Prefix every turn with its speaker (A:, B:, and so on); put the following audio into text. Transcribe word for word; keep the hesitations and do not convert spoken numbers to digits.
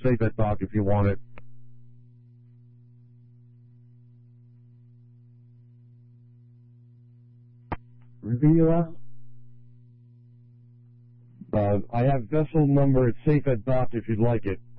A: safe at dock if you want it.
B: Riviera?
A: Uh, I have vessel number at safe at dock if you'd like it.